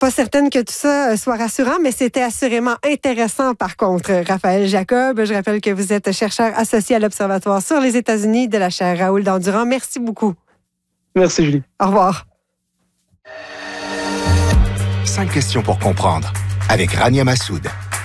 Pas certaine que tout ça soit rassurant, mais c'était assurément intéressant par contre. Raphaël Jacob, je rappelle que vous êtes chercheur associé à l'Observatoire sur les États-Unis de la chaire Raoul Dandurand. Merci beaucoup. Merci Julie. Au revoir. 5 questions pour comprendre avec Rania Massoud.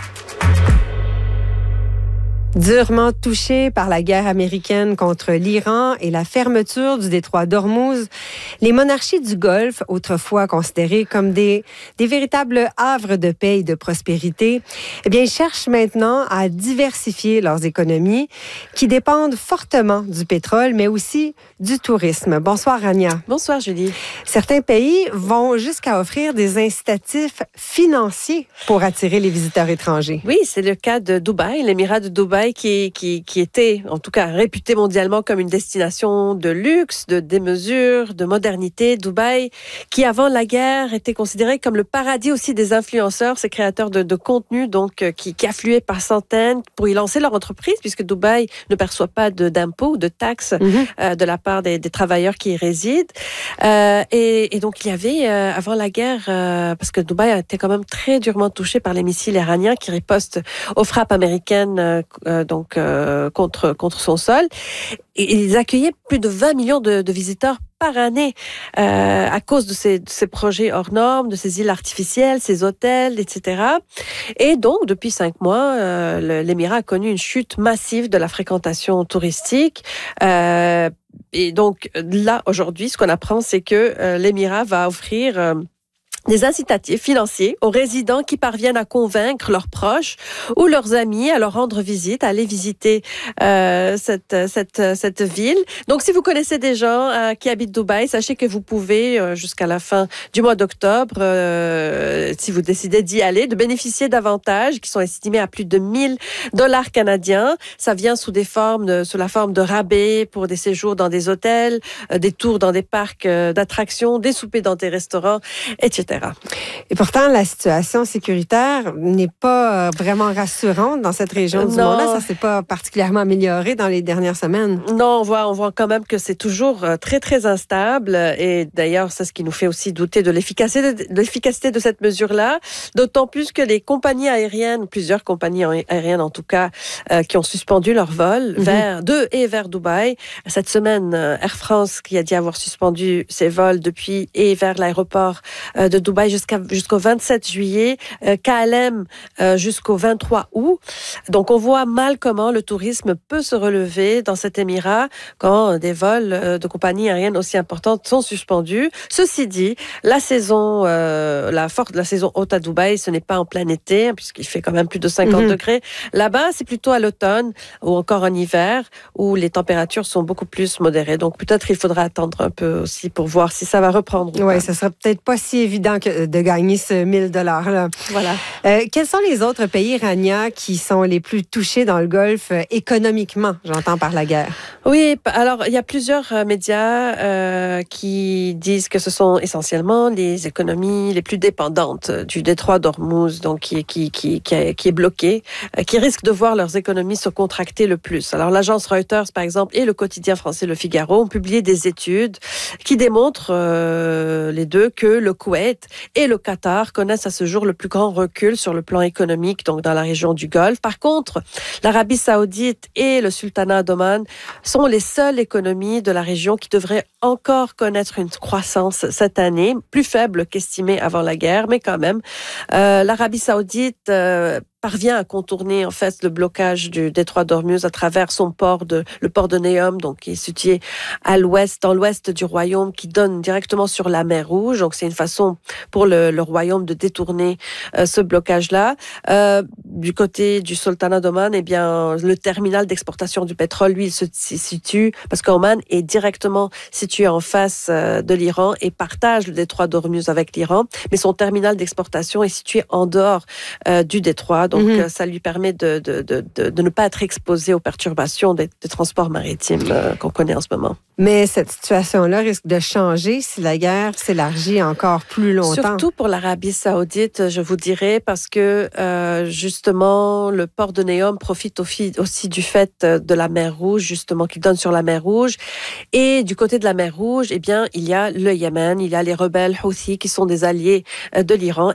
Durement touchés par la guerre américaine contre l'Iran et la fermeture du détroit d'Ormuz, les monarchies du Golfe, autrefois considérées comme des véritables havres de paix et de prospérité, eh bien, ils cherchent maintenant à diversifier leurs économies qui dépendent fortement du pétrole, mais aussi du tourisme. Bonsoir, Rania. Bonsoir, Julie. Certains pays vont jusqu'à offrir des incitatifs financiers pour attirer les visiteurs étrangers. Oui, c'est le cas de Dubaï, l'émirat de Dubaï qui était, en tout cas, réputé mondialement comme une destination de luxe, de démesure, de modernité. Dubaï, qui avant la guerre était considéré comme le paradis aussi des influenceurs, ces créateurs de contenu, donc qui affluaient par centaines pour y lancer leur entreprise, puisque Dubaï ne perçoit pas d'impôts ou de taxes de la part des travailleurs qui y résident. Et donc il y avait avant la guerre, parce que Dubaï a été quand même très durement touché par les missiles iraniens qui ripostent aux frappes américaines contre son sol. Et ils accueillaient plus de 20 millions de visiteurs par année à cause de ces projets hors normes, de ces îles artificielles, ces hôtels, etc. Et donc, depuis 5 mois, l'Émirat a connu une chute massive de la fréquentation touristique. Et donc, là, aujourd'hui, ce qu'on apprend, c'est que l'Émirat va offrir des incitatifs financiers aux résidents qui parviennent à convaincre leurs proches ou leurs amis à leur rendre visite, à aller visiter cette ville. Donc, si vous connaissez des gens qui habitent Dubaï, sachez que vous pouvez, jusqu'à la fin du mois d'octobre, si vous décidez d'y aller, de bénéficier d'avantages qui sont estimés à plus de $1,000 canadiens. Ça vient sous la forme de rabais pour des séjours dans des hôtels, des tours dans des parcs d'attractions, des soupers dans des restaurants, etc. Et pourtant, la situation sécuritaire n'est pas vraiment rassurante dans cette région du monde. Ça ne s'est pas particulièrement amélioré dans les dernières semaines. Non, on voit quand même que c'est toujours très, très instable. Et d'ailleurs, c'est ce qui nous fait aussi douter de l'efficacité de cette mesure-là. D'autant plus que les compagnies aériennes, plusieurs compagnies aériennes en tout cas, qui ont suspendu leurs vols vers Dubaï. Cette semaine, Air France qui a dit avoir suspendu ses vols depuis et vers l'aéroport de Dubaï jusqu'au 27 juillet, KLM jusqu'au 23 août. Donc, on voit mal comment le tourisme peut se relever dans cet émirat quand des vols de compagnies aériennes aussi importantes sont suspendus. Ceci dit, la saison haute à Dubaï, ce n'est pas en plein été, puisqu'il fait quand même plus de 50 degrés. Là-bas, c'est plutôt à l'automne ou encore en hiver, où les températures sont beaucoup plus modérées. Donc, peut-être il faudra attendre un peu aussi pour voir si ça va reprendre. Oui, ça sera peut-être pas si évident que de gagner ce $1,000. Voilà. Quels sont les autres pays, Rania, qui sont les plus touchés dans le Golfe économiquement, j'entends, par la guerre? Oui, alors il y a plusieurs médias qui disent que ce sont essentiellement les économies les plus dépendantes du détroit d'Ormuz, donc qui est bloqué, qui risquent de voir leurs économies se contracter le plus. Alors l'agence Reuters, par exemple, et le quotidien français Le Figaro ont publié des études qui démontrent les deux que le Koweït et le Qatar connaissent à ce jour le plus grand recul sur le plan économique, donc dans la région du Golfe. Par contre, l'Arabie Saoudite et le Sultanat d'Oman sont les seules économies de la région qui devraient encore connaître une croissance cette année, plus faible qu'estimée avant la guerre, mais quand même. L'Arabie Saoudite parvient à contourner en fait le blocage du détroit d'Ormuz à travers son le port de Neom, donc qui est situé à l'ouest, dans l'ouest du royaume, qui donne directement sur la mer Rouge. Donc c'est une façon pour le royaume de détourner ce blocage-là. Du côté du Sultanat d'Oman, eh bien le terminal d'exportation du pétrole, lui, il se situe parce qu'Oman est directement situé en face de l'Iran et partage le détroit d'Ormuz avec l'Iran, mais son terminal d'exportation est situé en dehors du détroit. Donc, ça lui permet de ne pas être exposé aux perturbations des transports maritimes qu'on connaît en ce moment. Mais cette situation-là risque de changer si la guerre s'élargit encore plus longtemps. Surtout pour l'Arabie Saoudite, je vous dirais, parce que justement, le port de Neom profite aussi du fait de la mer Rouge, justement, qui donne sur la mer Rouge. Et du côté de la mer Rouge, eh bien, il y a le Yémen, il y a les rebelles Houthis qui sont des alliés de l'Iran.